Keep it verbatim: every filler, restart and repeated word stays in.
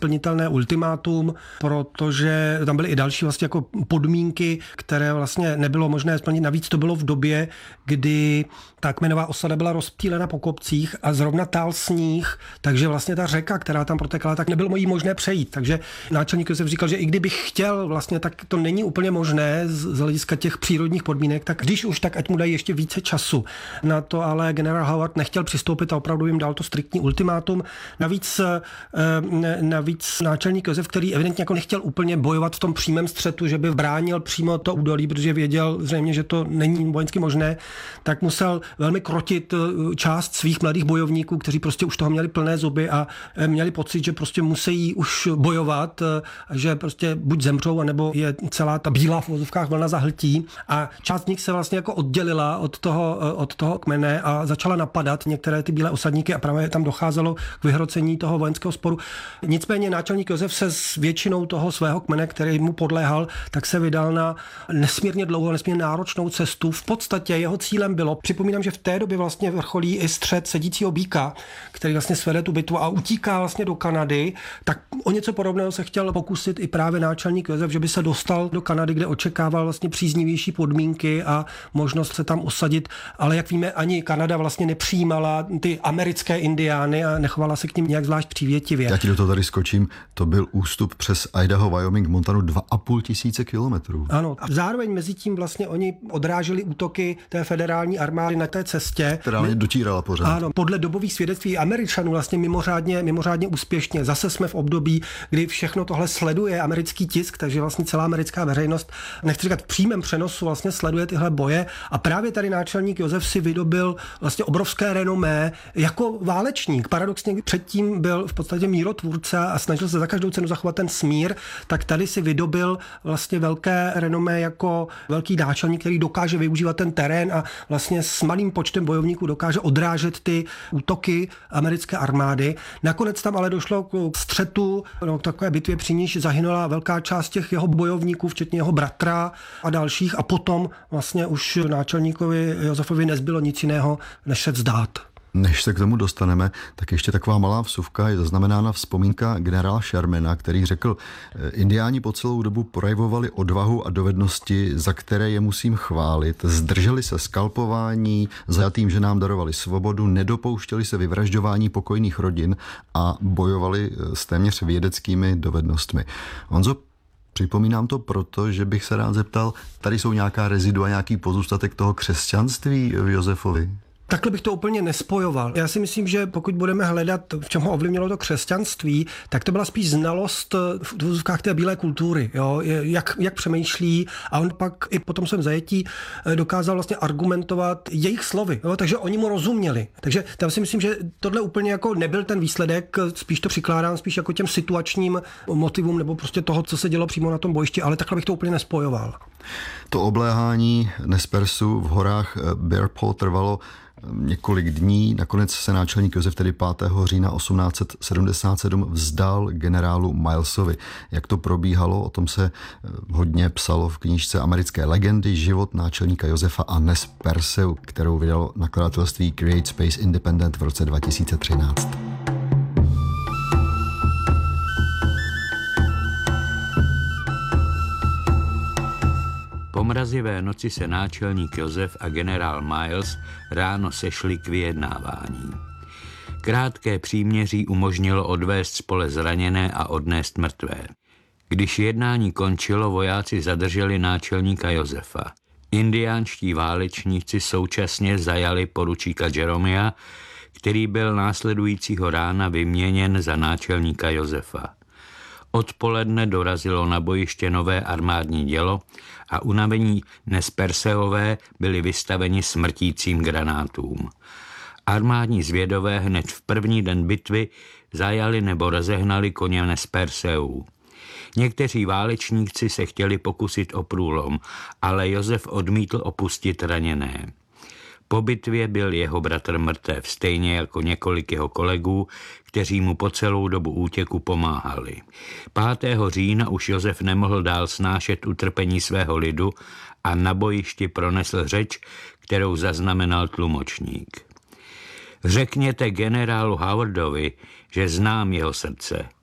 nesplnitelné ultimátum, protože tam byly i další vlastně jako podmínky, které vlastně nebylo možné splnit. Navíc to bylo v době, kdy ta kmenová osada byla rozptýlena po kopcích a zrovna tál sníh, takže vlastně ta řeka, která tam protekala, tak nebylo jí možné přejít. Takže náčelník Josef říkal, že i kdybych chtěl, vlastně tak to není úplně možné z hlediska těch přírodních podmínek, tak když už, tak ať mu dají ještě více času. Na to ale generál Howard nechtěl přistoupit a opravdu jim dal to striktní ultimátum. Navíc, navíc náčelník Josef, který evidentně jako nechtěl úplně bojovat v tom přímém střetu, že by bránil přímo to údolí, protože věděl zřejmě, že to není vojensky možné, tak musel velmi krotit část svých mladých bojovníků, kteří prostě už toho měli plné zuby a měli pocit, že prostě musí už bojovat, že prostě buď zemřou, anebo je celá ta bílá v vozovkách vlna zahltí. A část z nich se vlastně jako oddělila od toho, od toho kmene a začala napadat některé ty bílé osadníky a právě tam docházelo k vyhrocení toho vojenského sporu. Nicméně náčelník Josef se s většinou toho svého kmene, který mu podléhal, tak se vydal na nesmírně dlouhou, nesmírně náročnou cestu. V podstatě jeho cílem bylo, připomínám, že v té době vlastně vrcholí i střet sedícího býka, který vlastně svede tu bitvu a utíká vlastně do Kanady, tak o něco podobného se chtěl pokusit i právě náčelník Josef, že by se dostal do Kanady, kde očekával vlastně příznivější podmínky a možnost se tam usadit, ale jak víme, ani Kanada vlastně nepřijímala ty americké indiány a nechovala se k nim nějak zvlášť přívětivě. Já ti do toho tady skočím, to byl ústup přes Idaho, Wyoming, Montanu dva a půl tisíce kilometrů. Ano, a zároveň mezi tím vlastně oni odráželi útoky té federální armády na té cestě. Která mě dotírala pořád. Ano, podle dobových svědectví Američanů vlastně mimořádně, mimořádně úspěšně. Zase jsme v období, kdy všechno tohle sleduje americký tisk, takže vlastně celá americká veřejnost, nechci říkat v přímém přenosu, vlastně sleduje tyhle boje a právě tady náčelník Josef si vydobil vlastně obrovské renomé jako válečník. Paradoxně předtím byl v podstatě mírotvůrce a snažil se za každou cenu zachovat ten smír, tak tady si vydobil vlastně velké renomé jako velký náčelník, který dokáže využívat ten terén a vlastně s malým počtem bojovníků dokáže odrážet ty útoky americké armády. Nakonec tam ale došlo k střetu, no, k takové bitvě, při níž zahynula velká část těch jeho bojovníků, včetně jeho bratra a dalších a potom vlastně už náčelníkovi Josefovi nezbylo nic jiného, než se vzdát. Než se k tomu dostaneme, tak ještě taková malá vsuvka je zaznamenána vzpomínka generála Shermana, který řekl, indiáni po celou dobu projevovali odvahu a dovednosti, za které je musím chválit, zdrželi se skalpování, zajatým ženám darovali svobodu, nedopouštěli se vyvražďování pokojných rodin a bojovali s téměř vědeckými dovednostmi. Honzo, připomínám to proto, že bych se rád zeptal, tady jsou nějaká rezidua, nějaký pozůstatek toho křesťanství v Josefovi? Takhle bych to úplně nespojoval. Já si myslím, že pokud budeme hledat, v čem ho ovlivnilo to křesťanství, tak to byla spíš znalost v důvozovkách té bílé kultury, jo? Jak, jak přemýšlí a on pak i po tom svém zajetí dokázal vlastně argumentovat jejich slovy, jo? Takže oni mu rozuměli. Takže tam si myslím, že tohle úplně jako nebyl ten výsledek, spíš to přikládám spíš jako těm situačním motivům nebo prostě toho, co se dělo přímo na tom bojišti, ale takhle bych to úplně nespojoval. To obléhání Nez Perceu v horách Bear Paw trvalo několik dní. Nakonec se náčelník Josef tedy pátého října osmnáct set sedmdesát sedm vzdal generálu Milesovi. Jak to probíhalo, o tom se hodně psalo v knížce Americké legendy Život náčelníka Josefa a Nez Perceu, kterou vydalo nakladatelství Create Space Independent v roce dva tisíce třináct. Po mrazivé noci se náčelník Josef a generál Miles ráno sešli k vyjednávání. Krátké příměří umožnilo odvést z pole zraněné a odnést mrtvé. Když jednání končilo, vojáci zadrželi náčelníka Josefa. Indiánští válečníci současně zajali poručíka Jeromia, který byl následujícího rána vyměněn za náčelníka Josefa. Odpoledne dorazilo na bojiště nové armádní dělo a unavení Nez Perceové byli vystaveni smrtícím granátům. Armádní zvědové hned v první den bitvy zajali nebo rozehnali koně Nez Perceů. Někteří válečníci se chtěli pokusit o průlom, ale Josef odmítl opustit raněné. Po bitvě byl jeho bratr mrtev, stejně jako několik jeho kolegů, kteří mu po celou dobu útěku pomáhali. pátého října už Josef nemohl dál snášet utrpení svého lidu a na bojišti pronesl řeč, kterou zaznamenal tlumočník. Řekněte generálu Howardovi, že znám jeho srdce.